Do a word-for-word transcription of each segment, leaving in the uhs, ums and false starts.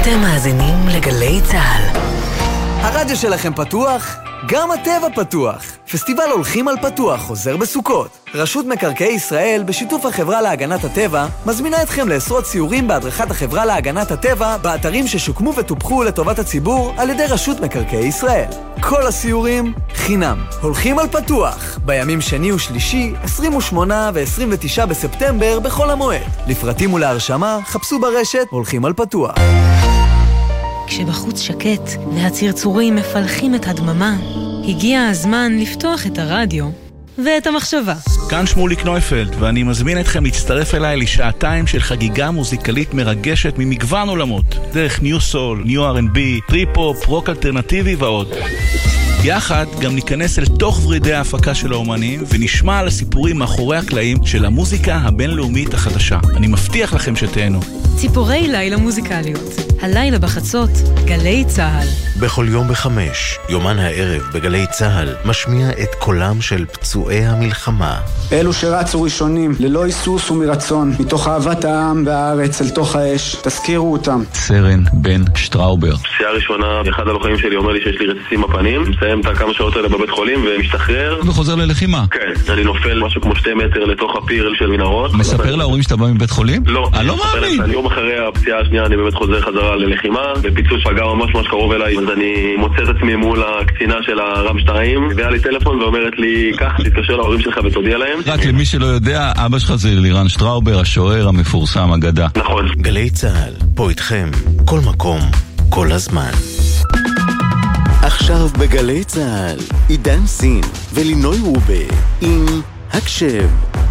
אתם מאזינים לגלי צהל. הרדיו שלכם פתוח? גם הטבע פתוח. פסטיבל הולכים על פתוח חוזר בסוכות. רשות מקרקעי ישראל בשיתוף החברה להגנת הטבע מזמינה אתכם לעשרות סיורים בהדרכת החברה להגנת הטבע באתרים ששוקמו וטופחו לטובת הציבור על ידי רשות מקרקעי ישראל. כל הסיורים חינם. הולכים על פתוח בימים שני ושלישי, עשרים ושמונה ו-עשרים ותשעה בספטמבר בכל המועד. לפרטים ולהרשמה חפשו ברשת הולכים על פתוח. כשבחוץ שקט והצרצורים מפלחים את הדממה, הגיע הזמן לפתוח את הרדיו ואת המחשבה. כאן שמוליק נויפלד, ואני מזמין אתכם להצטרף אליי לשעתיים של חגיגה מוזיקלית מרגשת ממגוון עולמות, דרך ניו סול, ניו אר אנד בי, טריפ-הופ, רוק אלטרנטיבי ועוד. יחד גם ניכנס אל תוך ורידי ההפקה של האומנים ונשמע על הסיפורים מאחורי הקלעים של המוזיקה הבינלאומית החדשה. אני מבטיח לכם שתהנו. ציפורי לילה מוזיקליות. הלילה בחצות, גלי צהל. בכל יום בחמש, יומן הערב בגלי צהל, משמיע את קולם של פצועי המלחמה. אלו שרצו ראשונים, ללא היסוס ומרצון, מתוך אהבת העם והארץ אל תוך האש, תזכירו אותם. סרן בן שטראובר. פציעה ראשונה, אחד הלוחמים שלי אומר לי שיש לי רסיסים בפנים, מסיים את הכמה שעות האלה בבית חולים ומשתחרר. וחוזר ללחימה. כן, אני נופל משהו כמו שתי מטר לתוך הפיר של מנהרות. מספר להורים שאתה בא מבית חולים? לא. אני לא מאמין. אני יום אחרי הפציעה השנייה אני באמת חוזר חזרה ללחימה, בפיצוץ פגע ממש ממש קרוב אליי, אז אני מוצא את עצמי מול הקצינה של הרם שתיים, והיה לי טלפון ואומרת לי, כך, תתקשר להורים שלך ותודיע להם. רק למי שלא יודע, אבא שלך זה לירן שטראובר, השוער המפורסם, אגדה. נכון. גלי צהל, פה איתכם, כל מקום, כל הזמן. עכשיו בגלי צהל, עידן סין ולינוי רובה עם הקשב.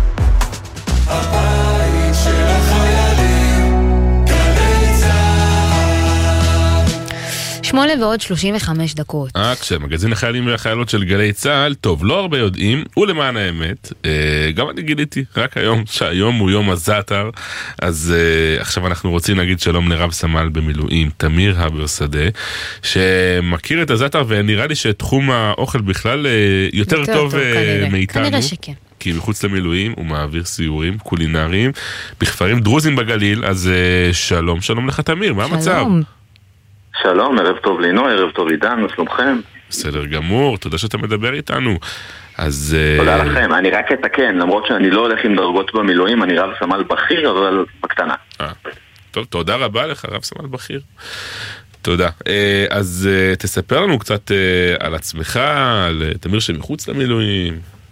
הבית של החיילים, גלי צהל. שמונה ועוד שלושים וחמש דקות. אה, כשמגזין החיילים והחיילות של גלי צהל, טוב, לא הרבה יודעים, ולמען האמת, אה, גם אני גיליתי רק היום, שהיום הוא יום הזאטר, אז אה, עכשיו אנחנו רוצים להגיד שלום לרב סמל במילואים, תמיר הבר שדה, שמכיר את הזאטר, ונראה לי שתחום האוכל בכלל אה, יותר, יותר טוב, טוב אה, מאיתנו. כנראה שכן. כי מחוץ למילואים הוא מעביר סיורים קולינריים בכפרים דרוזים בגליל, אז uh, שלום, שלום לך תמיר, מה המצב? שלום. שלום, ערב טוב לינו, ערב טוב עידן, מה שלומכם? בסדר גמור, תודה שאתה מדבר איתנו. אז... תודה uh... לכם, אני רק אתקן, למרות שאני לא הולך עם דרגות במילואים, אני רב סמל בכיר, אבל בקטנה. 아, טוב, תודה רבה לך, רב סמל בכיר. תודה. אז תספר לנו קצת על עצמך, על תמיר שמחוץ למילואים.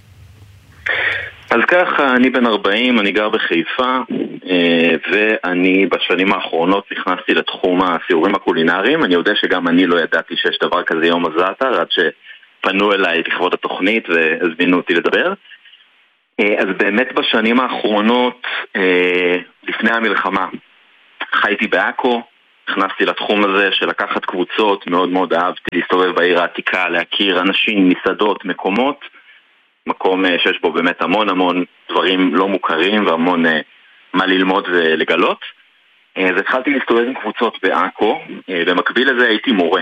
אז ככה, אני בן ארבעים, אני גר בחיפה, ואני בשנים האחרונות נכנסתי לתחום הסיורים הקולינריים. אני יודע שגם אני לא ידעתי שיש דבר כזה יום הזאטר, עד שפנו אליי לכבוד התוכנית והזמינו אותי לדבר. אז באמת בשנים האחרונות, לפני המלחמה, חייתי בעכו, נכנסתי לתחום הזה של לקחת קבוצות, מאוד מאוד אהבתי להסתובב בעיר העתיקה, להכיר אנשים, מסעדות, מקומות, מקום שיש בו באמת המון המון דברים לא מוכרים והמון מה ללמוד ולגלות. אז התחלתי להסתובב עם קבוצות בעכו, במקביל לזה הייתי מורה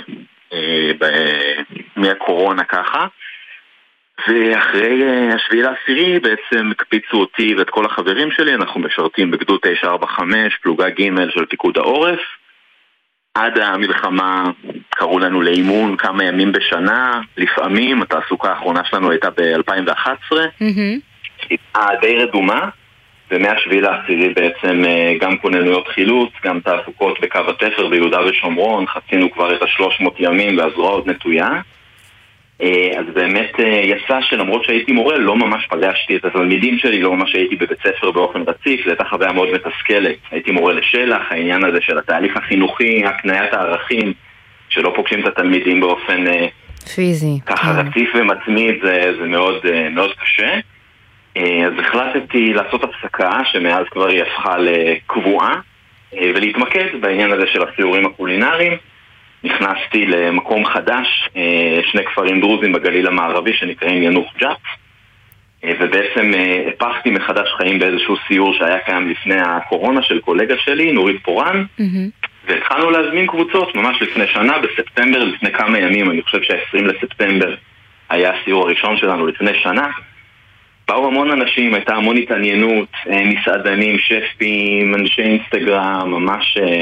מהקורונה ככה, ואחרי השביעי לעשירי בעצם הקפיצו אותי ואת כל החברים שלי, אנחנו משרתים בגדוד תשע ארבע חמש, פלוגה ג' של פיקוד העורף. עד המלחמה קראו לנו לאימון כמה ימים בשנה, לפעמים התעסוקה האחרונה שלנו הייתה ב-אלפיים ואחת עשרה, הייתה די רדומה, ומהשביעי לעשירי בעצם גם כוננויות חילוץ, גם תעסוקות בקו התפר ביהודה ושומרון, חצינו כבר את השלוש מאות ימים והזרוע עוד נטויה. אז באמת יצא שלמרות שהייתי מורה לא ממש פגשתי את התלמידים שלי, לא ממש הייתי בבית ספר באופן רציף, זו הייתה חוויה מאוד מתסכלת. הייתי מורה לשלח, העניין הזה של התהליך החינוכי, הקניית הערכים, שלא פוגשים את התלמידים באופן פיזי, ככה רציף ומצמיד, זה, זה מאוד, מאוד קשה. אז החלטתי לעשות הפסקה שמאז כבר היא הפכה לקבועה, ולהתמקד בעניין הזה של הסיורים הקולינריים. נכנסתי למקום חדש, שני כפרים דרוזים בגליל המערבי שנקראים ינוח ג'ת, ובעצם הפכתי מחדש חיים באיזשהו סיור שהיה קיים לפני הקורונה של קולגה שלי, נורית פורן, והתחלנו להזמין קבוצות ממש לפני שנה, בספטמבר, לפני כמה ימים, אני חושב שה-עשרים לספטמבר היה הסיור הראשון שלנו לפני שנה. באו המון אנשים, הייתה המון התעניינות, מסעדנים, שפים, אנשי אינסטגרם, ממש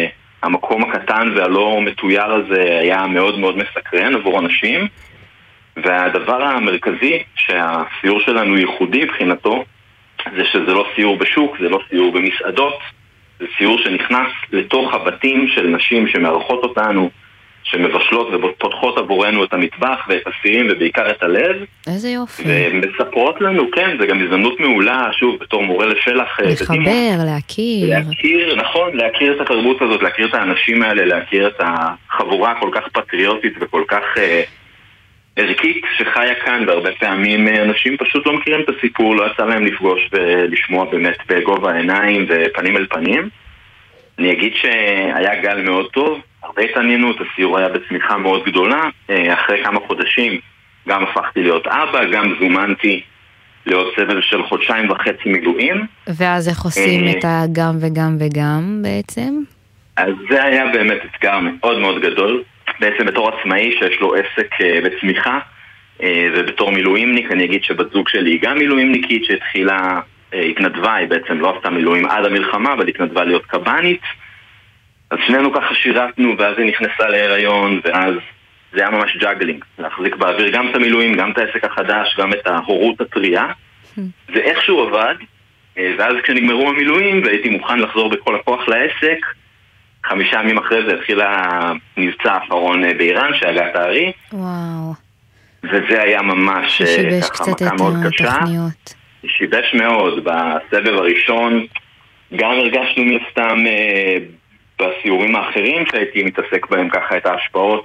המקום הקטן והלא מתויר הזה היה מאוד מאוד מסקרן עבור אנשים, והדבר המרכזי שהסיור שלנו ייחודי מבחינתו זה שזה לא סיור בשוק, זה לא סיור במסעדות, זה סיור שנכנס לתוך הבתים של נשים שמארחות אותנו, שמבשלות ופותחות עבורנו את המטבח ואת הסירים ובעיקר את הלב. איזה יופי. ומספרות לנו, כן, זה גם הזדמנות מעולה, שוב, בתור מורה לשלח. לחבר, להכיר. להכיר, נכון, להכיר את התרבות הזאת, להכיר את האנשים האלה, להכיר את החבורה כל כך פטריוטית וכל כך אה, ערכית שחיה כאן, והרבה פעמים אנשים פשוט לא מכירים את הסיפור, לא יצא להם לפגוש ולשמוע באמת בגובה העיניים ופנים אל פנים. אני אגיד שהיה גל מאוד טוב, הרבה התעניינות, הסיור היה בצמיחה מאוד גדולה, אחרי כמה חודשים גם הפכתי להיות אבא, גם זומנתי לעוד סבל של חודשיים וחצי מילואים. ואז איך עושים את הגם וגם וגם בעצם? אז זה היה באמת אתגר מאוד מאוד גדול, בעצם בתור עצמאי שיש לו עסק בצמיחה, ובתור מילואימניק אני אגיד שבת זוג שלי היא גם מילואימניקית שהתחילה, התנדבה, היא בעצם לא עשתה מילואים עד המלחמה, אבל התנדבה להיות קבנית. אז שנינו ככה שירתנו, ואז היא נכנסה להיריון, ואז זה היה ממש ג'אגלינג, להחזיק באוויר גם את המילואים, גם את העסק החדש, גם את ההורות הטריה. זה איכשהו עבד, ואז כשנגמרו המילואים והייתי מוכן לחזור בכל הכוח לעסק, חמישה ימים אחרי זה התחיל המבצע האחרון באיראן, שהגה את הארי. וואו. וזה היה ממש ככה מכה מאוד קשה. שיבש מאוד. בסבב הראשון גם הרגשנו מסתם בסיורים האחרים שהייתי מתעסק בהם ככה את ההשפעות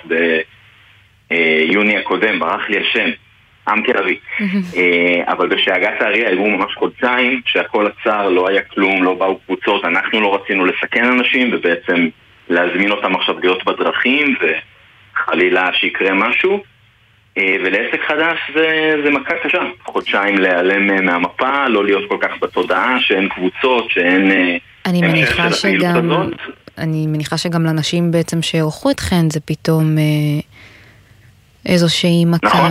ביוני הקודם, ברח לי השם, עם קלרי. אבל בשהגת הארי היו ממש חודשיים שהכל עצר, לא היה כלום, לא באו קבוצות, אנחנו לא רצינו לסכן אנשים ובעצם להזמין אותם עכשיו להיות בדרכים וחלילה שיקרה משהו. ולעסק חדש זה, זה מכה קשה, חודשיים להיעלם מהמפה, לא להיות כל כך בתודעה, שאין קבוצות, שאין אני מניחה שגם, אני מניחה שגם לאנשים בעצם שערכו אתכן זה פתאום אה, איזושהי מכה. נכון,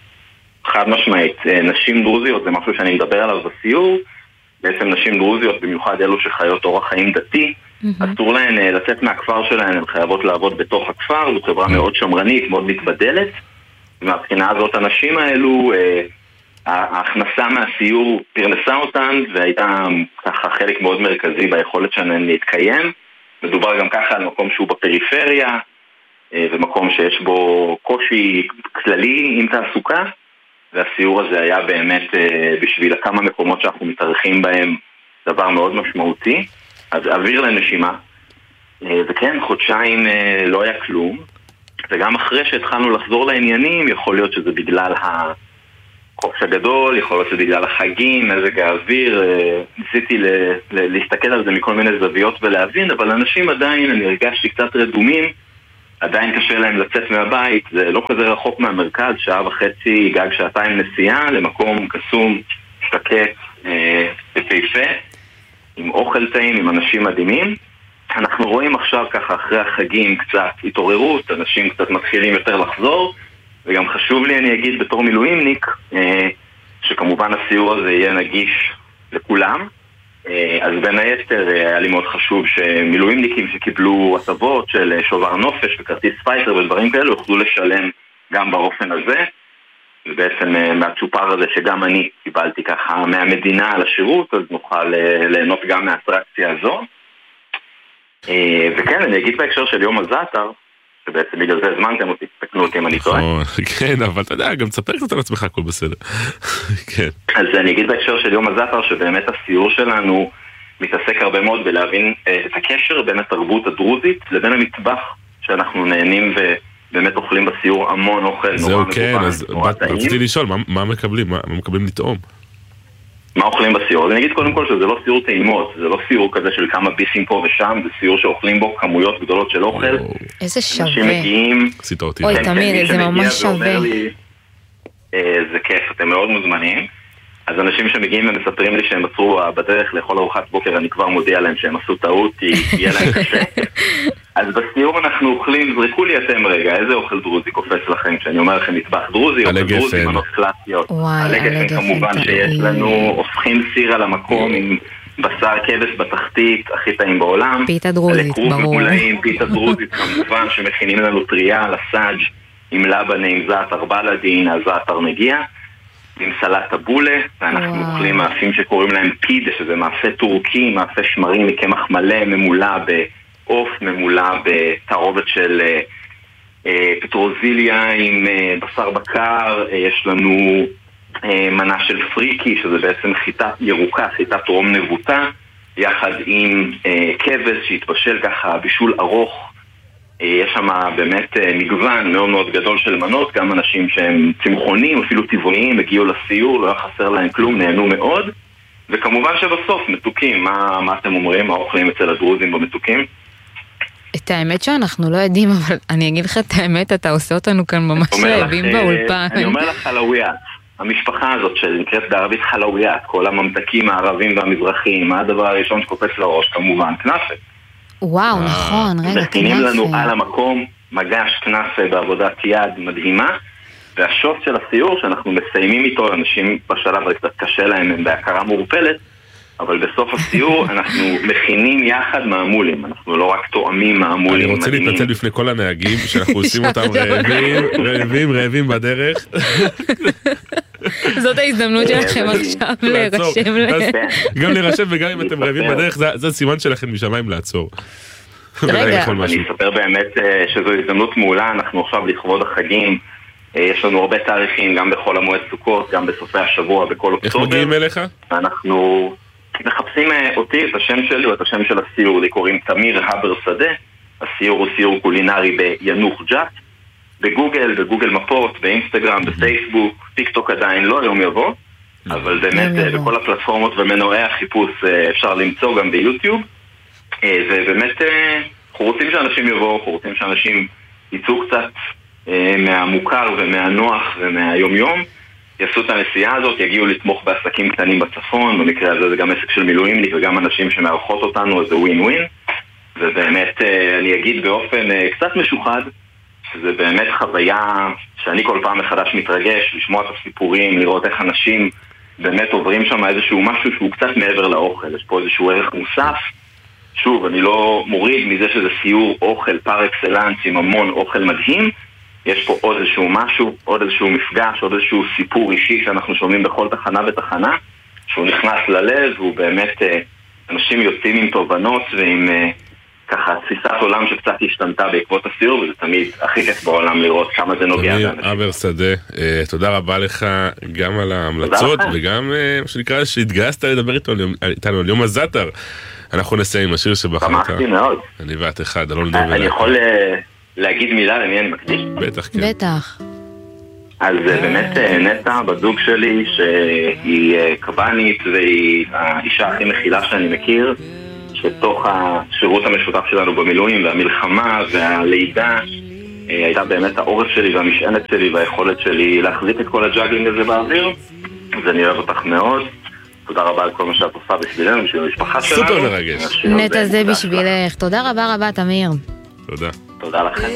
חד משמעית. נשים דרוזיות זה משהו שאני מדבר עליו בסיור, בעצם נשים דרוזיות, במיוחד אלו שחיות אורח חיים דתי, mm-hmm. אסור להן לצאת מהכפר שלהן, הן חייבות לעבוד בתוך הכפר, זו חברה מאוד שמרנית, מאוד מתבדלת. מהבחינה הזאת הנשים האלו, אה, ההכנסה מהסיור פרנסה אותן והייתה ככה חלק מאוד מרכזי ביכולת שלהן להתקיים. מדובר גם ככה על מקום שהוא בפריפריה אה, ומקום שיש בו קושי כללי עם תעסוקה, והסיור הזה היה באמת אה, בשביל כמה מקומות שאנחנו מתארחים בהם דבר מאוד משמעותי. אז אוויר לנשימה, אה, וכן חודשיים אה, לא היה כלום, וגם אחרי שהתחלנו לחזור לעניינים, יכול להיות שזה בגלל החופש הגדול, יכול להיות שזה בגלל החגים, מזג האוויר, ניסיתי ל- ל- להסתכל על זה מכל מיני זוויות ולהבין, אבל אנשים עדיין, אני הרגשתי קצת רדומים, עדיין קשה להם לצאת מהבית, זה לא כזה רחוק מהמרכז, שעה וחצי, גג שעתיים נסיעה, למקום קסום, שקט, אה, ופייפה, עם אוכל טעים, עם אנשים מדהימים. אנחנו רואים עכשיו ככה אחרי החגים קצת התעוררות, אנשים קצת מתחילים יותר לחזור, וגם חשוב לי אני אגיד בתור מילואימניק, אה, שכמובן הסיור הזה יהיה נגיש לכולם, אה, אז בין היתר היה לי מאוד חשוב שמילואימניקים שקיבלו הטבות של שובר נופש וכרטיס פייטר ודברים כאלו יוכלו לשלם גם באופן הזה, ובעצם אה, מהצ'ופר הזה שגם אני קיבלתי ככה מהמדינה על השירות, אז נוכל אה, ליהנות גם מהאטרקציה הזו. וכן, אני אגיד בהקשר של יום הזאטר, שבעצם בגלל זה הזמנתם אותי, תקנו אותי אם אני טועה. כן, אבל אתה יודע, גם תספר קצת על עצמך, הכל בסדר. אז אני אגיד בהקשר של יום הזאטר, שבאמת הסיור שלנו מתעסק הרבה מאוד בלהבין את הקשר בין התרבות הדרוזית לבין המטבח שאנחנו נהנים ובאמת אוכלים בסיור המון אוכל. זהו, כן, אז רציתי לשאול, מה מקבלים? מה מקבלים לטעום? מה אוכלים בסיור? אז אני אגיד קודם כל שזה לא סיור טעימות, זה לא סיור כזה של כמה ביסים פה ושם, זה סיור שאוכלים בו כמויות גדולות של אוכל. איזה שווה. אנשים מגיעים, אוי תמיד, זה ממש שווה. זה כיף, אתם מאוד מוזמנים. אז אנשים שמגיעים ומספרים לי שהם עצרו בדרך לאכול ארוחת בוקר, אני כבר מודיע להם שהם עשו טעות, כי יהיה להם קשה. אז בסיור אנחנו אוכלים, זרקו לי אתם רגע, איזה אוכל דרוזי קופץ לכם, כשאני אומר לכם מטבח דרוזי, אוכל דרוזי, מנות קלאסיות. וואי, הלגפן כמובן שיש לנו, הופכים סיר על המקום עם בשר כבש בתחתית, הכי טעים בעולם. פיתה דרוזית, ברור. ממולאים, פיתה דרוזית כמובן, שמכינים לנו טריה לסאג' עם לבנה, עם זעתר בלדין, הזעתר מגיע, עם סלט טבולה, ואנחנו אוכלים מאפים שקוראים להם פידה, שזה מאפה טורקי, מאפה שמרים מקמח מלא, ממולא בעוף, ממולא בתערובת של אה, פטרוזיליה עם אה, בשר בקר, אה, יש לנו אה, מנה של פריקי, שזה בעצם חיטה ירוקה, חיטה טרום נבוטה, יחד עם אה, כבש שהתבשל ככה בישול ארוך. יש שם באמת מגוון מאוד מאוד גדול של מנות, גם אנשים שהם צמחונים, אפילו טבעוניים, הגיעו לסיור, לא היה חסר להם כלום, נהנו מאוד. וכמובן שבסוף מתוקים, מה, מה אתם אומרים, מה אוכלים אצל הדרוזים במתוקים? את האמת שאנחנו לא יודעים, אבל אני אגיד לך את האמת, אתה עושה אותנו כאן ממש רעבים באולפן. אני אומר לך חלאוויית, המשפחה הזאת שנקראת בערבית חלאוויית, כל הממתקים הערבים והמזרחיים, מה הדבר הראשון שקופץ לראש? כמובן, כנאפה. וואו, נכון, רגע, כנאפה. מכינים לנו על המקום מגש כנאפה בעבודת יד מדהימה, והשוט של הסיור שאנחנו מסיימים איתו, אנשים בשלב קצת קשה להם, הם בהכרה מורפלת, אבל בסוף הסיור אנחנו מכינים יחד מעמולים, אנחנו לא רק תואמים מעמולים. אני רוצה להתנצל בפני כל הנהגים שאנחנו עושים אותם רעבים, רעבים, רעבים בדרך. זאת ההזדמנות שלכם עכשיו להירשם להם. גם להירשם וגם אם אתם רעבים בדרך, זה סימן שלכם משמיים לעצור. רגע, אני אספר באמת שזו הזדמנות מעולה, אנחנו עכשיו לכבוד החגים, יש לנו הרבה תאריכים, גם בכל המועד סוכות, גם בסופי השבוע, בכל אוקטובר. איך מגיעים אליך? אנחנו מחפשים אותי, את השם שלי או את השם של הסיור, לי קוראים תמיר הבר שדה, הסיור הוא סיור קולינרי ביאנוח ג'ת, בגוגל, בגוגל מפות, באינסטגרם, בפייסבוק, טיק טוק עדיין לא, יום יבוא, אבל באמת בכל הפלטפורמות ומנועי החיפוש אפשר למצוא גם ביוטיוב, ובאמת אנחנו רוצים שאנשים יבואו, אנחנו רוצים שאנשים יצאו קצת מהמוכר ומהנוח ומהיום יום, יעשו את הנסיעה הזאת, יגיעו לתמוך בעסקים קטנים בצפון, במקרה הזה זה גם עסק של מילואימניק וגם אנשים שמארחות אותנו, אז זה ווין ווין, ובאמת אני אגיד באופן קצת משוחד, שזה באמת חוויה שאני כל פעם מחדש מתרגש, לשמוע את הסיפורים, לראות איך אנשים באמת עוברים שם איזשהו משהו שהוא קצת מעבר לאוכל, יש פה איזשהו ערך מוסף, שוב, אני לא מוריד מזה שזה סיור אוכל פר אקסלנס עם המון אוכל מדהים, יש פה עוד איזשהו משהו, עוד איזשהו מפגש, עוד איזשהו סיפור אישי שאנחנו שומעים בכל תחנה ותחנה, שהוא נכנס ללב, והוא באמת, אנשים יוצאים עם תובנות ועם ככה תפיסת עולם שקצת השתנתה בעקבות הסיור, וזה תמיד הכי כיף בעולם לראות כמה זה נוגע. תמיר הבר שדה, תודה רבה לך גם על ההמלצות, וגם מה שנקרא שהתגייסת לדבר איתנו על יום הזאטר. אנחנו נסיים עם השיר שבחרת. שמחתי מאוד. אני ואת אחד, אלון דובר. אני יכול להגיד מילה למי אני מקדיש? בטח, כן. בטח. אז באמת נטע, בזוג שלי, שהיא קבנית והיא האישה הכי מכילה שאני מכיר, שתוך השירות המשותף שלנו במילואים והמלחמה והלידה הייתה באמת העורף שלי והמשענת שלי והיכולת שלי להחזיק את כל הג'אגלינג הזה באוויר, אז אני אוהב אותך מאוד. תודה רבה על כל מה שאת עושה בשבילנו, בשביל המשפחה שלנו. סופר מרגש. נטע זה בשבילך. תודה רבה רבה תמיר. תודה. תודה לכם.